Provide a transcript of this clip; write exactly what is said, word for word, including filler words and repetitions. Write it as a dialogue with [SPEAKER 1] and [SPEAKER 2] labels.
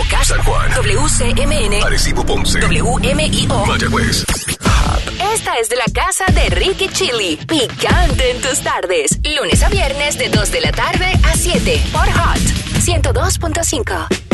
[SPEAKER 1] Casa
[SPEAKER 2] San Juan,
[SPEAKER 1] W C M N,
[SPEAKER 2] Arecibo, Ponce,
[SPEAKER 1] W M I O,
[SPEAKER 2] Mayagüez.
[SPEAKER 1] Esta es de la casa de Ricky Chili, picante en tus tardes, lunes a viernes de dos de la tarde a siete por Hot ciento dos punto cinco.